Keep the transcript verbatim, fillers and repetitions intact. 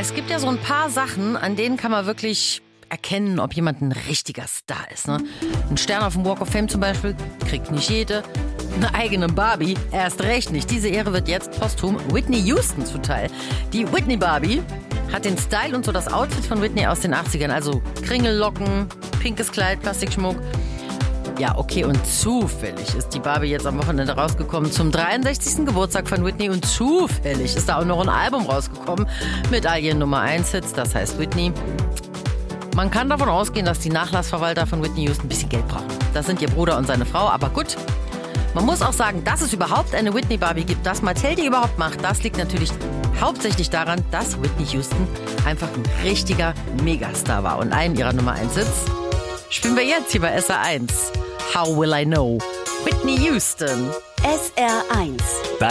Es gibt ja so ein paar Sachen, an denen kann man wirklich erkennen, ob jemand ein richtiger Star ist. Ne? Ein Stern auf dem Walk of Fame zum Beispiel kriegt nicht jede. Eine eigene Barbie erst recht nicht. Diese Ehre wird jetzt posthum Whitney Houston zuteil. Die Whitney Barbie hat den Style und so das Outfit von Whitney aus den achtzigern. Also Kringellocken, pinkes Kleid, Plastikschmuck. Ja, okay, und zufällig ist die Barbie jetzt am Wochenende rausgekommen zum dreiundsechzigsten Geburtstag von Whitney und zufällig ist da auch noch ein Album rausgekommen mit all ihren Nummer eins Hits, das heißt Whitney. Man kann davon ausgehen, dass die Nachlassverwalter von Whitney Houston ein bisschen Geld brauchen. Das sind ihr Bruder und seine Frau, aber gut. Man muss auch sagen, dass es überhaupt eine Whitney Barbie gibt, dass Mattel die überhaupt macht, das liegt natürlich hauptsächlich daran, dass Whitney Houston einfach ein richtiger Megastar war und einen ihrer Nummer eins Hits spielen wir jetzt hier bei S R eins. How Will I Know? Whitney Houston. S R eins.